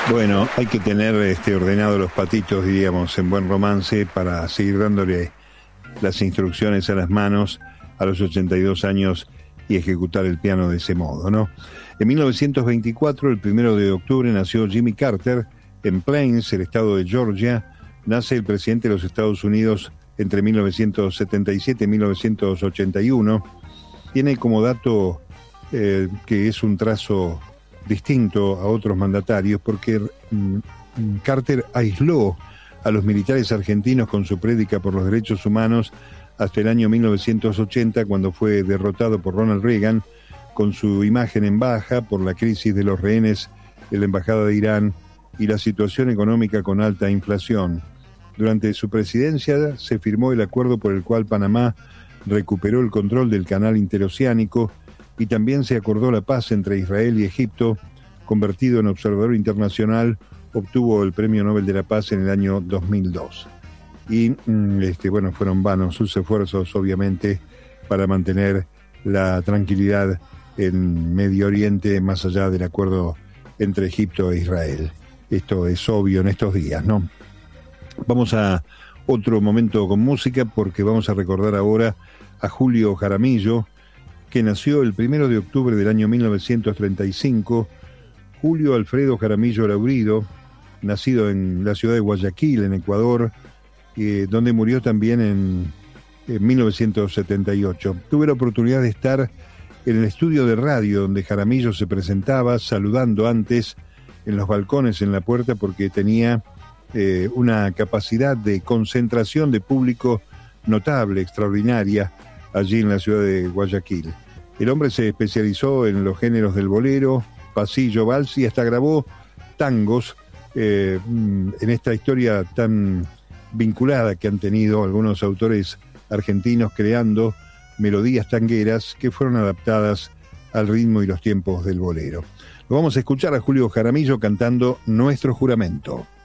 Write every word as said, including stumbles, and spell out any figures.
Bueno, hay que tener este, ordenado los patitos, diríamos, en buen romance para seguir dándole las instrucciones a las manos a los ochenta y dos años y ejecutar el piano de ese modo, ¿no? En mil novecientos veinticuatro, el primero de octubre, nació Jimmy Carter en Plains, el estado de Georgia. Nace el presidente de los Estados Unidos entre mil novecientos setenta y siete y mil novecientos ochenta y uno. Tiene como dato eh, que es un trazo distinto a otros mandatarios porque mm, Carter aisló a los militares argentinos con su prédica por los derechos humanos hasta el año mil novecientos ochenta, cuando fue derrotado por Ronald Reagan, con su imagen en baja por la crisis de los rehenes de la Embajada de Irán y la situación económica con alta inflación. Durante su presidencia se firmó el acuerdo por el cual Panamá recuperó el control del canal interoceánico y también se acordó la paz entre Israel y Egipto. Convertido en observador internacional, obtuvo el Premio Nobel de la Paz en el año dos mil dos. Y este, bueno, fueron vanos sus esfuerzos, obviamente, para mantener la tranquilidad en Medio Oriente, más allá del acuerdo entre Egipto e Israel. Esto es obvio en estos días, ¿no? Vamos a otro momento con música, porque vamos a recordar ahora a Julio Jaramillo, que nació el primero de octubre del año mil novecientos treinta y cinco. Julio Alfredo Jaramillo Laurido, nacido en la ciudad de Guayaquil, en Ecuador, eh, donde murió también en, en mil novecientos setenta y ocho. Tuve la oportunidad de estar en el estudio de radio donde Jaramillo se presentaba, saludando antes en los balcones, en la puerta, porque tenía eh, una capacidad de concentración de público notable, extraordinaria, allí en la ciudad de Guayaquil. El hombre se especializó en los géneros del bolero, pasillo, vals y hasta grabó tangos eh, en esta historia tan vinculada que han tenido algunos autores argentinos creando melodías tangueras que fueron adaptadas al ritmo y los tiempos del bolero. Lo vamos a escuchar a Julio Jaramillo cantando Nuestro Juramento.